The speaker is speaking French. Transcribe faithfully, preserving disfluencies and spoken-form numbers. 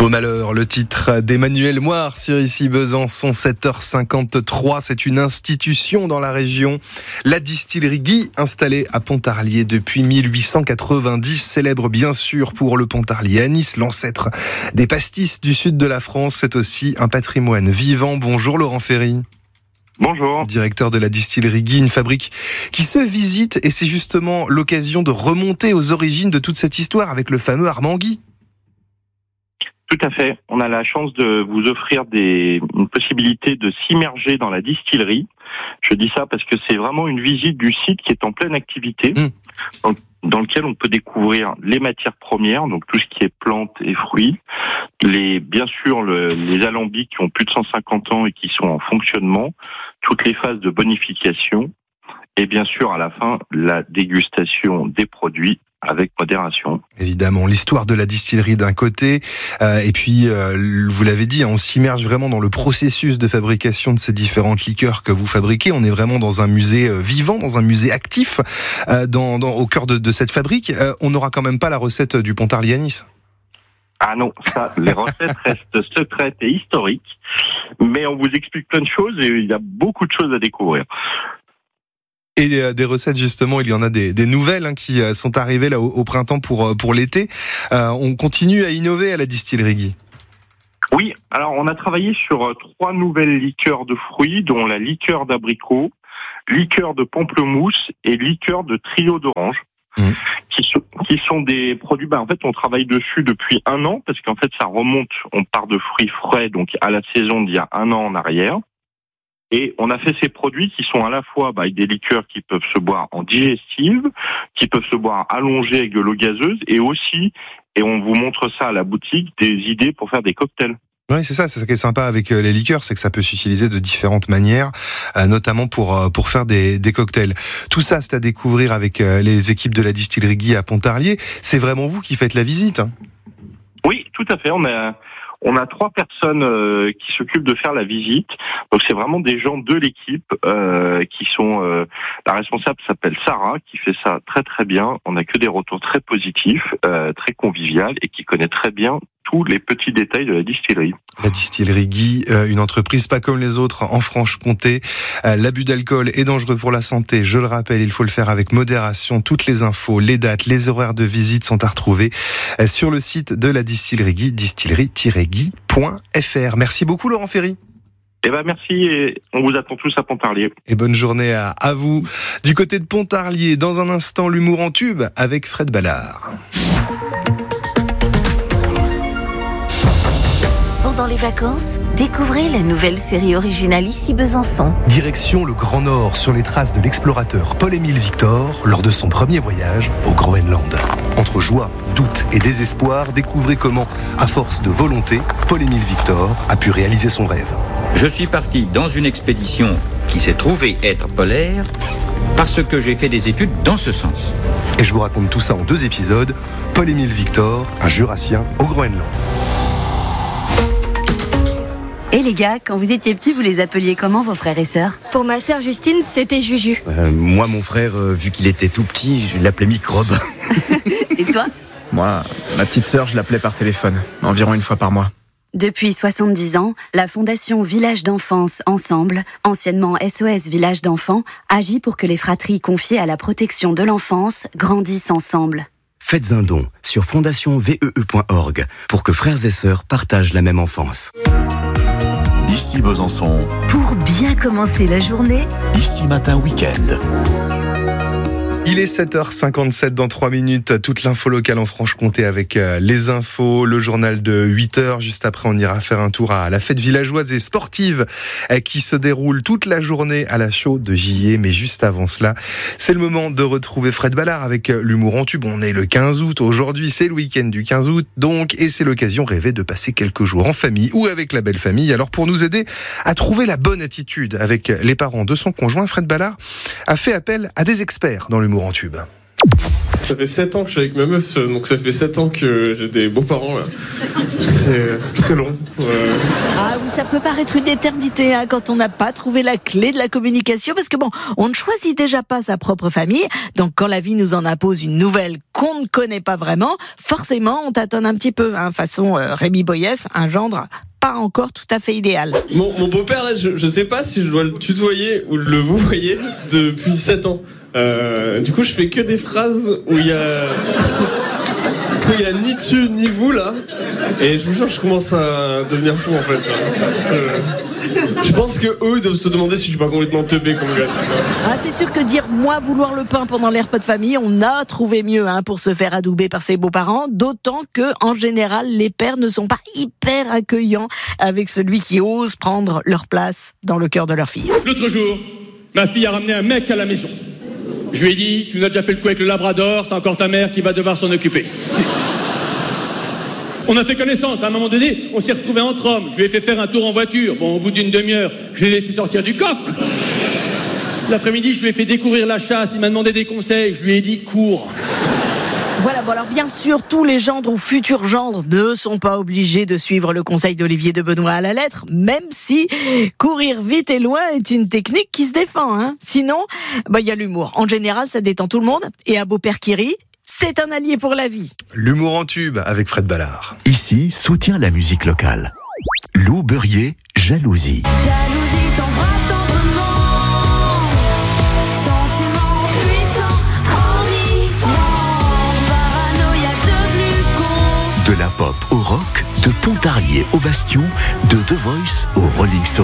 Beau malheur, le titre d'Emmanuel Moire sur Ici Besançon, sept heures cinquante-trois. C'est une institution dans la région. La distillerie Guy, installée à Pontarlier depuis mille huit cent quatre-vingt-dix, célèbre bien sûr pour le Pontarlier Anis, l'ancêtre des pastis du sud de la France. C'est aussi un patrimoine vivant. Bonjour Laurent Ferry. Bonjour. Directeur de la distillerie Guy, une fabrique qui se visite, et c'est justement l'occasion de remonter aux origines de toute cette histoire avec le fameux Armand Guy. Tout à fait. On a la chance de vous offrir des, une possibilité de s'immerger dans la distillerie. Je dis ça parce que c'est vraiment une visite du site qui est en pleine activité, mmh. dans, dans lequel on peut découvrir les matières premières, donc tout ce qui est plantes et fruits, les, bien sûr le, les alambics qui ont plus de cent cinquante ans et qui sont en fonctionnement, toutes les phases de bonification, et bien sûr à la fin la dégustation des produits avec modération. Évidemment, l'histoire de la distillerie d'un côté, euh, et puis euh, vous l'avez dit, on s'immerge vraiment dans le processus de fabrication de ces différentes liqueurs que vous fabriquez. On est vraiment dans un musée euh, vivant, dans un musée actif, euh, dans, dans, au cœur de, de cette fabrique. Euh, on n'aura quand même pas la recette du Pontarlier Anis. Ah non, ça, les recettes restent secrètes et historiques, mais on vous explique plein de choses et il y a beaucoup de choses à découvrir. Et des recettes, justement, il y en a des, des nouvelles hein, qui sont arrivées là au, au printemps pour, pour l'été. Euh, on continue à innover à la distillerie Guy. Oui, alors on a travaillé sur trois nouvelles liqueurs de fruits, dont la liqueur d'abricot, liqueur de pamplemousse et liqueur de trio d'orange. Mmh. Qui sont, qui sont des produits, bah en fait on travaille dessus depuis un an, parce qu'en fait ça remonte, on part de fruits frais, donc à la saison d'il y a un an en arrière. Et on a fait ces produits qui sont à la fois bah, des liqueurs qui peuvent se boire en digestive, qui peuvent se boire allongées avec de l'eau gazeuse, et aussi, et on vous montre ça à la boutique, des idées pour faire des cocktails. Oui, c'est ça, c'est ça qui est sympa avec les liqueurs, c'est que ça peut s'utiliser de différentes manières, euh, notamment pour pour faire des, des cocktails. Tout ça, c'est à découvrir avec euh, les équipes de la distillerie Guy à Pontarlier. C'est vraiment vous qui faites la visite, hein ? Oui, tout à fait. On a On a trois personnes euh, qui s'occupent de faire la visite. Donc c'est vraiment des gens de l'équipe euh, qui sont... Euh, la responsable s'appelle Sarah, qui fait ça très très bien. On n'a que des retours très positifs, euh, très convivial, et qui connaît très bien tous les petits détails de la distillerie. La distillerie Guy, euh, une entreprise pas comme les autres en Franche-Comté. Euh, l'abus d'alcool est dangereux pour la santé. Je le rappelle, il faut le faire avec modération. Toutes les infos, les dates, les horaires de visite sont à retrouver euh, sur le site de la distillerie Guy, distillerie tiret guy point f r. Merci beaucoup Laurent Ferry. Eh ben merci, et on vous attend tous à Pontarlier. Et bonne journée à, à vous. Du côté de Pontarlier, dans un instant, l'humour en tube avec Fred Ballard. Pendant les vacances, découvrez la nouvelle série originale Ici Besançon. Direction le Grand Nord, sur les traces de l'explorateur Paul-Émile Victor lors de son premier voyage au Groenland. Entre joie, doute et désespoir, découvrez comment, à force de volonté, Paul-Émile Victor a pu réaliser son rêve. Je suis parti dans une expédition qui s'est trouvée être polaire parce que j'ai fait des études dans ce sens. Et je vous raconte tout ça en deux épisodes. Paul-Émile Victor, un jurassien au Groenland. Et les gars, quand vous étiez petits, vous les appeliez comment, vos frères et sœurs ? Pour ma sœur Justine, c'était Juju. Euh, moi, mon frère, euh, vu qu'il était tout petit, je l'appelais Microbe. Et toi ? Moi, ma petite sœur, je l'appelais par téléphone, environ une fois par mois. Depuis soixante-dix ans, la Fondation Village d'Enfance Ensemble, anciennement S O S Village d'Enfants, agit pour que les fratries confiées à la protection de l'enfance grandissent ensemble. Faites un don sur fondation vee point org pour que frères et sœurs partagent la même enfance. Ici Besançon. Pour bien commencer la journée, Ici Matin Week-end. Il est sept heures cinquante-sept, dans trois minutes, toute l'info locale en Franche-Comté avec les infos, le journal de huit heures. Juste après, on ira faire un tour à la fête villageoise et sportive qui se déroule toute la journée à la chaux de Gillier. Mais juste avant cela, c'est le moment de retrouver Fred Ballard avec l'humour en tube. On est le quinze août. Aujourd'hui, c'est le week-end du quinze août, donc, et c'est l'occasion rêvée de passer quelques jours en famille ou avec la belle famille. Alors, pour nous aider à trouver la bonne attitude avec les parents de son conjoint, Fred Ballard a fait appel à des experts dans l'humour en tube. Ça fait sept ans que je suis avec ma meuf, donc ça fait sept ans que j'ai des beaux-parents là. C'est, c'est très long. Euh... Ah oui, ça peut paraître une éternité hein, quand on n'a pas trouvé la clé de la communication, parce que bon, on ne choisit déjà pas sa propre famille, donc quand la vie nous en impose une nouvelle qu'on ne connaît pas vraiment, forcément on tâtonne un petit peu, hein, façon euh, Rémi Boyès, un gendre pas encore tout à fait idéal. Mon, mon beau-père là, je, je sais pas si je dois le tutoyer ou le vouvoyer depuis sept ans. Euh, du coup, je fais que des phrases où il y a, où il y a ni tu ni vous là, et je vous jure, je commence à devenir fou en fait. Je, je pense que eux ils doivent se demander si je suis pas complètement teubé comme gars. Ah, c'est sûr que dire moi vouloir le pain pendant les repas de famille, on a trouvé mieux hein, pour se faire adouber par ses beaux-parents, d'autant que en général les pères ne sont pas hyper accueillants avec celui qui ose prendre leur place dans le cœur de leur fille. L'autre jour, ma fille a ramené un mec à la maison. Je lui ai dit, tu nous as déjà fait le coup avec le Labrador, c'est encore ta mère qui va devoir s'en occuper. On a fait connaissance, à un moment donné, on s'est retrouvés entre hommes. Je lui ai fait faire un tour en voiture. Bon, au bout d'une demi-heure, je l'ai laissé sortir du coffre. L'après-midi, je lui ai fait découvrir la chasse, il m'a demandé des conseils, je lui ai dit, cours. Voilà, bon alors bien sûr, tous les gendres ou futurs gendres ne sont pas obligés de suivre le conseil d'Olivier de Benoît à la lettre, même si courir vite et loin est une technique qui se défend. Hein. Sinon, bah il y a l'humour. En général, ça détend tout le monde, et un beau-père qui rit, c'est un allié pour la vie. L'humour en tube avec Fred Ballard. Ici, soutient la musique locale. Lou Beurrier, Jalousie. Jalousie t'embrasse tendrement, sentiment puissant, enivrant, paranoïa devenu con. De la pop au rock, de Pontarlier au Bastion, de The Voice au Rolling Stone.